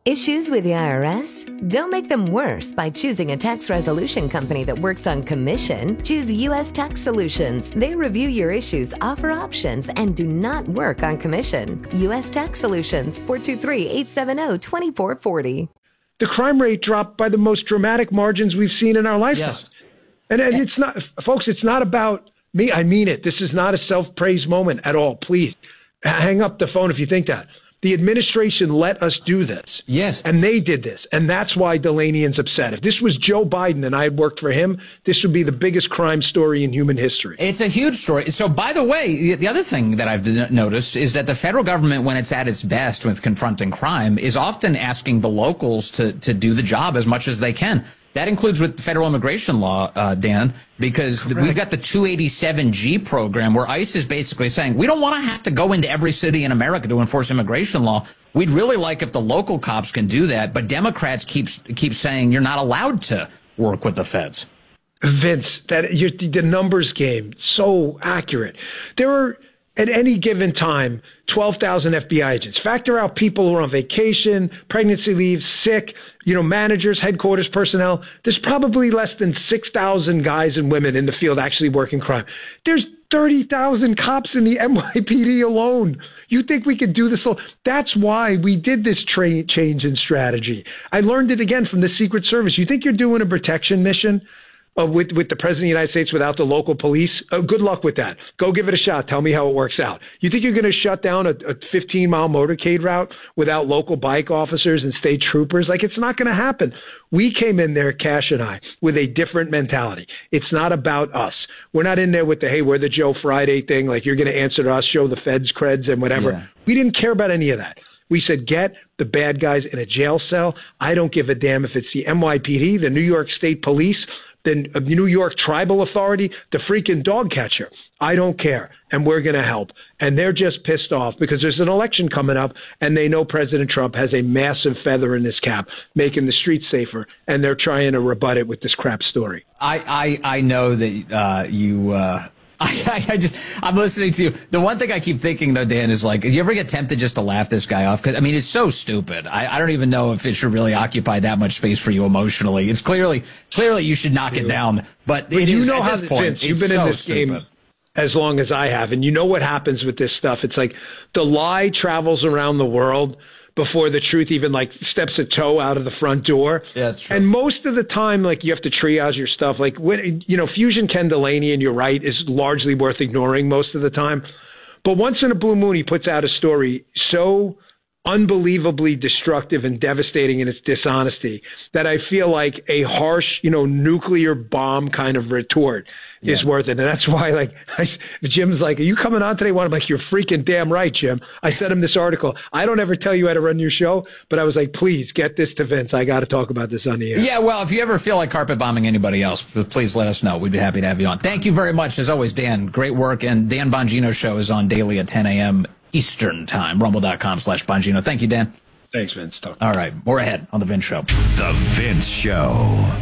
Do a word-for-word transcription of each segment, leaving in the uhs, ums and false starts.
Issues with the I R S? Don't make them worse by choosing a tax resolution company that works on commission. Choose U S Tax Solutions. They review your issues, offer options, and do not work on commission. U S Tax Solutions, four two three, eight seven zero, two four four zero. The crime rate dropped by the most dramatic margins we've seen in our lifetime. Yes. And, and it's not, folks, it's not about me. I mean it. This is not a self-praise moment at all. Please hang up the phone if you think that. The administration let us do this. Yes. And they did this. And that's why Delanian's upset. If this was Joe Biden and I had worked for him, this would be the biggest crime story in human history. It's a huge story. So, by the way, the other thing that I've noticed is that the federal government, when it's at its best with confronting crime, is often asking the locals to, to do the job as much as they can. That includes with federal immigration law, uh, Dan, because Correct. We've got the two eighty-seven G program where ICE is basically saying, we don't want to have to go into every city in America to enforce immigration law. We'd really like if the local cops can do that. But Democrats keep, keep saying you're not allowed to work with the feds. Vince, that you're, the numbers game, so accurate. There are, at any given time, twelve thousand F B I agents. Factor out people who are on vacation, pregnancy leave, sick, you know, managers, headquarters personnel. There's probably less than six thousand guys and women in the field actually working crime. There's thirty thousand cops in the N Y P D alone. You think we could do this? That's why we did this tra- change in strategy. I learned it again from the Secret Service. You think you're doing a protection mission Uh, with, with the President of the United States without the local police? Uh, good luck with that. Go give it a shot. Tell me how it works out. You think you're going to shut down a, a fifteen-mile motorcade route without local bike officers and state troopers? Like, it's not going to happen. We came in there, Cash and I, with a different mentality. It's not about us. We're not in there with the, hey, we're the Joe Friday thing, like you're going to answer to us, show the feds creds and whatever. Yeah. We didn't care about any of that. We said, get the bad guys in a jail cell. I don't give a damn if it's the N Y P D, the New York State Police, the New York Tribal Authority, the freaking dog catcher. I don't care, and we're going to help. And they're just pissed off because there's an election coming up, and they know President Trump has a massive feather in his cap, making the streets safer, and they're trying to rebut it with this crap story. I, I, I know that uh, you uh, – I, I just, I'm listening to you. The one thing I keep thinking, though, Dan, is like, do you ever get tempted just to laugh this guy off? Because, I mean, it's so stupid. I, I don't even know if it should really occupy that much space for you emotionally. It's clearly, clearly you should knock it down. But, but it you is, know at how this point, Vince, you've been so in this stupid. game as long as I have, and you know what happens with this stuff. It's like the lie travels around the world before the truth even like steps a toe out of the front door. Yeah, that's true. And most of the time, like, you have to triage your stuff. Like, when, you know, Fusion Ken Delaney, and you're right, is largely worth ignoring most of the time. But once in a blue moon, he puts out a story so unbelievably destructive and devastating in its dishonesty that I feel like a harsh, you know, nuclear bomb kind of retort is yeah. worth it. And that's why, like, I, Jim's like, are you coming on today? I'm like, you're freaking damn right, Jim. I sent him this article. I don't ever tell you how to run your show, but I was like, please get this to Vince. I got to talk about this on the air. Yeah, well, if you ever feel like carpet bombing anybody else, please let us know. We'd be happy to have you on. Thank you very much, as always, Dan. Great work. And Dan Bongino Show is on daily at ten a.m. Eastern Time, rumble.com slash Bongino. Thank you, Dan. Thanks, Vince. Talk All right, more ahead on The Vince Show. The Vince Show.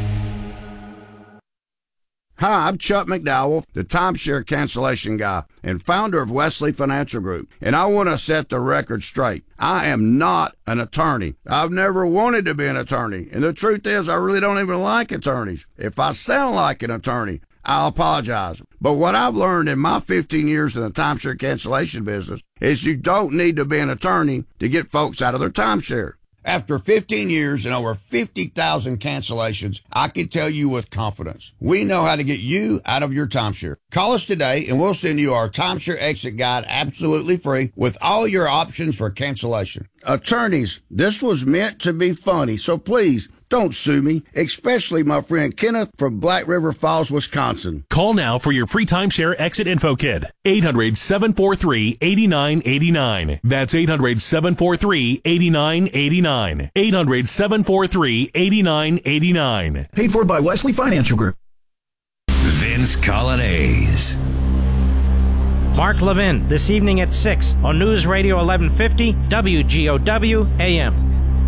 Hi, I'm Chuck McDowell, the timeshare cancellation guy and founder of Wesley Financial Group, and I want to set the record straight. I am not an attorney. I've never wanted to be an attorney, and the truth is I really don't even like attorneys. If I sound like an attorney, I'll apologize. But what I've learned in my fifteen years in the timeshare cancellation business is you don't need to be an attorney to get folks out of their timeshare. After fifteen years and over fifty thousand cancellations, I can tell you with confidence, we know how to get you out of your timeshare. Call us today and we'll send you our timeshare exit guide absolutely free with all your options for cancellation. Attorneys, this was meant to be funny, so please don't sue me, especially my friend Kenneth from Black River Falls, Wisconsin. Call now for your free timeshare exit info kit. eight hundred, seven four three, eight nine eight nine. That's eight hundred, seven four three, eight nine eight nine. eight hundred, seven four three, eight nine eight nine. Paid for by Wesley Financial Group. Vince Colonnese. Mark Levin, this evening at six on News Radio eleven fifty W G O W A M.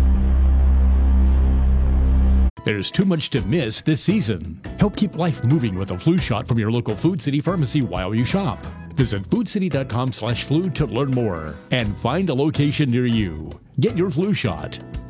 There's too much to miss this season. Help keep life moving with a flu shot from your local Food City pharmacy while you shop. Visit foodcity.com slash flu to learn more and find a location near you. Get your flu shot.